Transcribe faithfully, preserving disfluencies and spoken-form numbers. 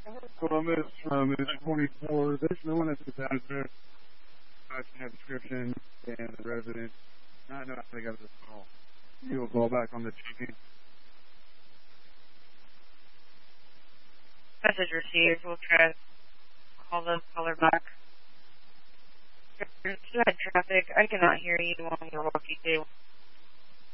Columbus, um, is twenty-four. There's no one at the address. I can have description and the resident. I know I got this call. You will call back on the T V. Message received. We'll try to call the caller back. There's bad traffic. I cannot hear you on your walkie-talkie.